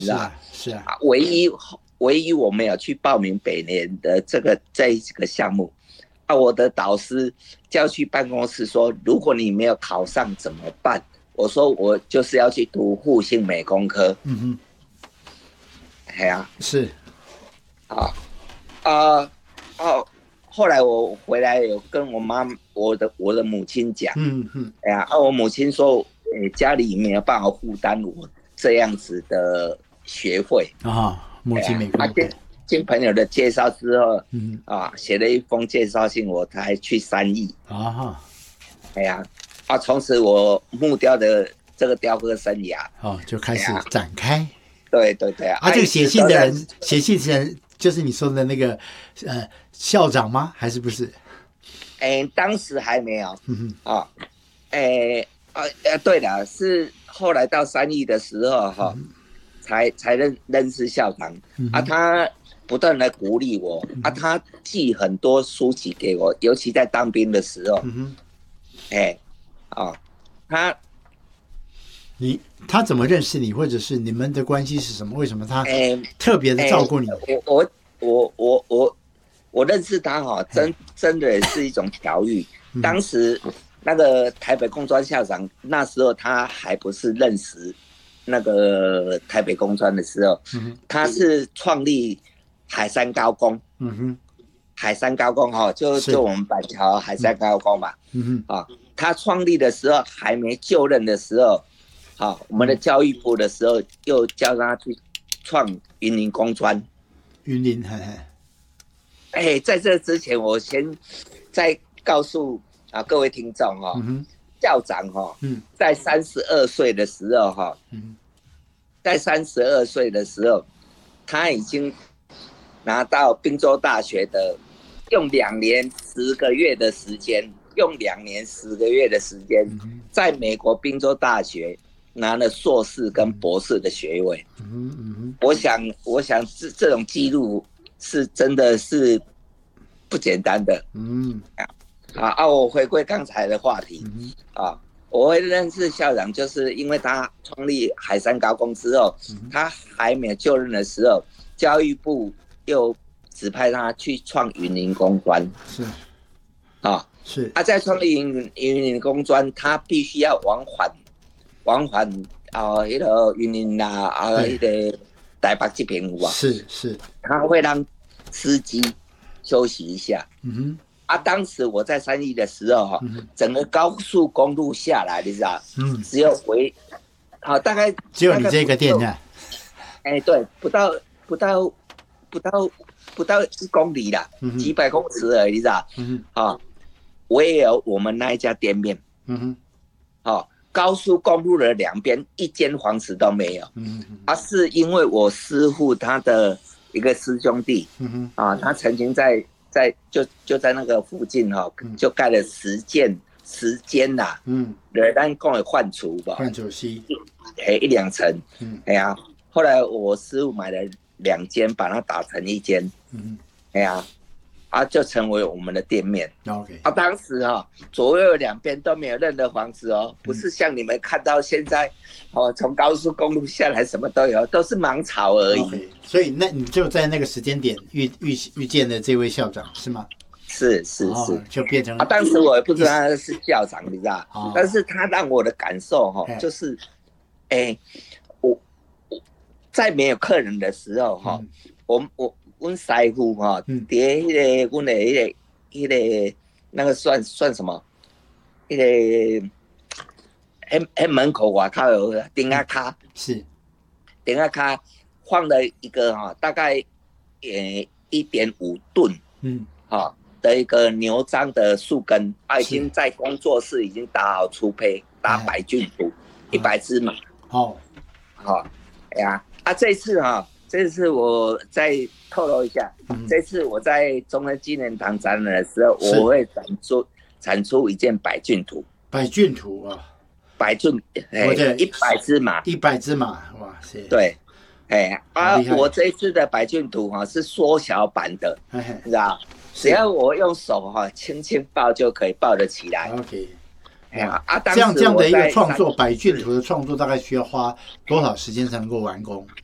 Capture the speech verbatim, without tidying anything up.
是啊是啊， 唯一唯一我没有去报名北联的这个这个项目啊，我的导师叫去办公室说，如果你没有考上怎么办？我说我就是要去读复兴美工科。 嗯哼， 哎呀、啊， 是啊啊哦，后来我回来有跟我妈我的我的母亲讲， 嗯嗯， 哎呀，啊，我母亲说，欸，家里没有办法负担我这样子的学费啊，母亲美工， 啊，经经朋友的介绍之后， 嗯啊，写了一封介绍信，我才去三义。 啊， 哎呀，啊，从此我木雕的这个雕刻生涯， 哦，就开始展开。 对对对啊，这个写信的人，写信的人就是你说的那个呃校长吗？还是不是？ 哎，当时还没有， 嗯哼，啊，哎，啊，呃，对了，是后来到三义的时候哈，嗯，才才认认识校长，嗯，啊，他不断的鼓励我，嗯，啊，他寄很多书籍给我，尤其在当兵的时候，嗯，哎，啊，他。 你他怎么认识你，或者是你们的关系是什么？为什么他特别的照顾你？ 欸、我我我我我认识他哈，真真的是一种调育。当时那个台北工专校长，那时候他还不是认识那个台北工专的时候，嗯，他是创立海山高工。嗯哼，海山高工哈，就就我们板桥海山高工嘛。嗯哼，啊，他创立的时候还没就任的时候。好，我们的教育部的时候又叫他去创云林工专。 云林，嘿嘿。 哎，在这之前，我先再告诉啊各位听众哈，嗯，校长哈，嗯，在三十二岁的时候哈，嗯，在三十二岁的时候，他已经拿到宾州大学的，用两年十个月的时间，用两年十个月的时间，在美国宾州大学。拿了硕士跟博士的学位，嗯嗯，我想，我想这这种记录是真的是不简单的，嗯，啊啊！我回归刚才的话题，嗯，啊，我会认识校长，就是因为他创立海山高工之后，嗯，他还没有就任的时候，教育部又指派他去创云林工专， 是， 啊是，他，啊，在创立云云林工专，他必须要往返。往返啊，那个云林啦，啊，那个台北这边有啊， 是是， 他会让司机休息一下。嗯哼，啊，当时我在三义的时候哈，嗯，整个高速公路下来，你知道，嗯，只有回，好，大概只有你这个店呢， 哎，对，不到不到不到不到一公里啦，嗯，几百公尺而已，你知道，嗯哼，啊，我也有我们那一家店面，嗯哼，好。高速公路的两边一间房子都没有，嗯嗯，啊，是因为我师父他的一个师兄弟，嗯啊，他曾经在在就就在那个附近哈，嗯，就盖了十间十间呐，嗯，人单共有换厨吧， 换厨西， 哎一两层，嗯，哎呀，后来我师父买了两间，把它打成一间，嗯，哎呀。啊，就成为我们的店面。 OK， 啊，当时哈、哦，左右两边都没有任何房子哦，不是像你们看到现在，哦，从高速公路下来什么都有，都是芒草而已。 Okay， 所以那你就在那个时间点遇遇遇见了这位校长是吗？ 是是是， 哦，就变成啊，当时我也不知道他是校长，你知道，哦，但是他让我的感受哈、哦，就是，哎，我我在没有客人的时候哈、哦，嗯、我我。阮师傅哈，伫迄个阮的迄个迄个那个算算什么？迄个迄迄门口外口有顶啊卡， 是顶啊卡放了一个哈，大概呃一点五吨，嗯，哈的一个牛樟的树根，啊，已经在工作室已经打好粗胚，打百菌图一百只马， 哦， 好，哎呀，啊这次哈。这次我再透露一下，嗯、这次我在中山纪念堂展览的时候，我会展出产出一件百骏图。 百骏图啊， 百骏，哎，一百只马， 一百只马，哇塞！ 对，哎啊，我这一次的百骏图哈、啊、是缩小版的，你知道，只要我用手哈、啊、轻轻抱就可以抱得起来。 OK。 哎呀啊， 这样这样的一个创作，百骏图的创作大概需要花多少时间才能够完工？